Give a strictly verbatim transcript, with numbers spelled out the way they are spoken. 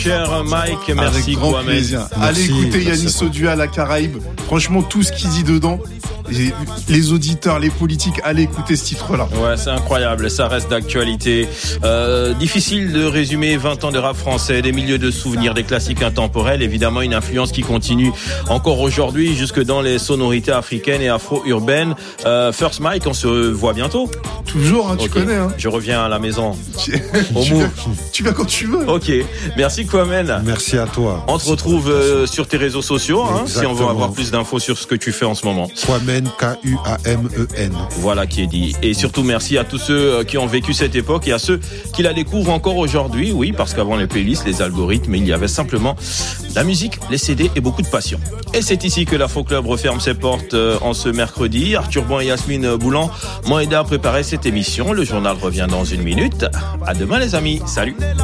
Cher Mike, merci. Avec grand Kwame. plaisir. Merci, Allez écouter merci Yannis Odua à la Caraïbe. Franchement, tout ce qu'il dit dedans, les auditeurs, les politiques, allez écouter ce titre-là. Ouais, c'est incroyable, ça reste d'actualité. Euh, difficile de résumer vingt ans de rap français, des milieux de souvenirs, des classiques intemporels, évidemment une influence qui continue encore aujourd'hui jusque dans les sonorités africaines et afro-urbaines. Euh, First Mike, on se voit bientôt. Toujours, hein, tu okay. connais. Hein. Je reviens à la maison. Tu, tu, viens, tu viens quand tu veux. Ok, merci Kwame. Merci à toi. On te retrouve euh, sur tes réseaux sociaux hein, si on veut avoir plus d'infos sur ce que tu fais en ce moment. Kwame, K U A M E N. Voilà qui est dit. Et surtout merci à tous ceux qui ont vécu cette époque et à ceux qui la découvrent encore aujourd'hui. Oui, parce qu'avant les playlists, les algorithmes, il y avait simplement la musique, les C D et beaucoup de passion. Et c'est ici que l'Afro Club referme ses portes en ce mercredi. Arthur Bon et Yasmine Boulan m'ont aidé à préparer cette émission. Le journal revient dans une minute. À demain les amis. Salut.